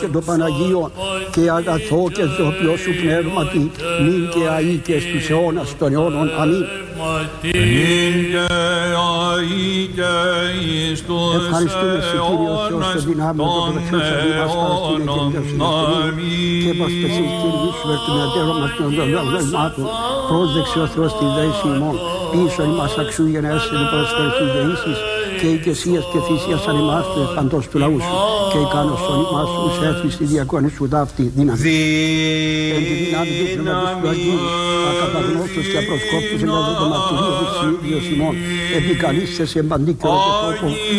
και το Παναγίο και αγαθό και ζωπιό σου πνεύματι, νυν και αεί και στους αιώνας των αιώνων. Αμήν. Ευχαριστούμε σε Κύριο Θεός το δυνάμιο το προφέσα δήμας παραστήνε και διασυναστηρή και μας πεσυστηρίσουμε του μετέρω μας των δογμάτων. Πρόσδεξε ο Θεός τη δέση ημών, πίσω ημάς αξού για να έσαι προσφέρθει δεήσεις και οικεσίας και θυσίας αν ημάστε παντός του λαού σου και ικάνος των ημάς ους έθνη στη διακόνη σου δάφτη δύναμη. Εν τη δυνάμει του Πνεύματος του Αγίου, ακαταγνώστος και απροσκόπτος εν το μαρτυρίο της ίδιος ημών, επικαλείστε σε εμπαντή και όλο τόπο